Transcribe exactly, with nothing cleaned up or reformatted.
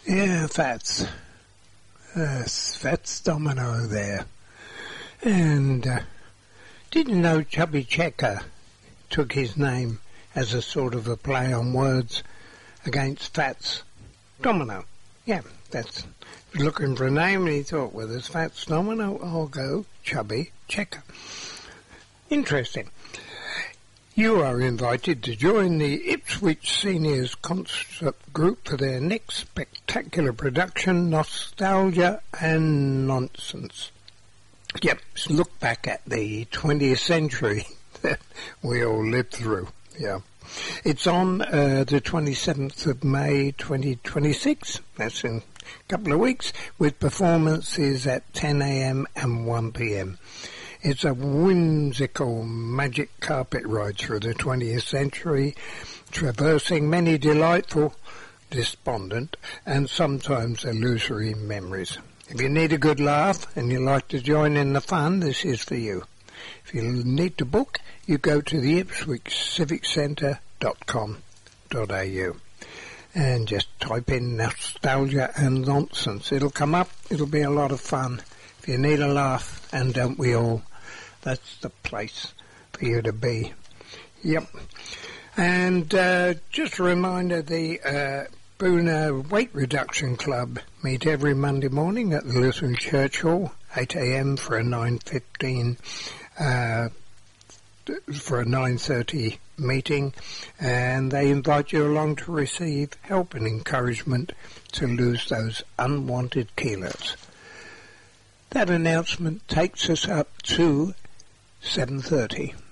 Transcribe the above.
Yeah, Fats. Uh, Fats Domino there. And uh, did you know Chubby Checker took his name as a sort of a play on words against Fats Domino? Yeah, that's looking for a name, and he thought, well, there's Fats Domino, I'll go Chubby Checker. Interesting. You are invited to join the Ipswich Seniors Concert Group for their next spectacular production, Nostalgia and Nonsense. Yep, look back at the twentieth century that we all lived through. Yeah. It's on uh, the twenty-seventh of May twenty twenty-six. That's in a couple of weeks, with performances at ten a.m. and one p.m. It's a whimsical magic carpet ride through the twentieth century, traversing many delightful, despondent, and sometimes illusory memories. If you need a good laugh and you like to join in the fun, this is for you. If you need to book, you go to the ipswich civic centre dot com dot a u and just type in Nostalgia and Nonsense. It'll come up. It'll be a lot of fun. If you need a laugh, and don't we all, that's the place for you to be. Yep. And uh, just a reminder, the uh, Boona Weight Reduction Club meet every Monday morning at the Lutheran Church Hall, eight a.m. for a nine fifteen uh, for a nine thirty meeting, and they invite you along to receive help and encouragement to lose those unwanted kilos. That announcement takes us up to seven thirty.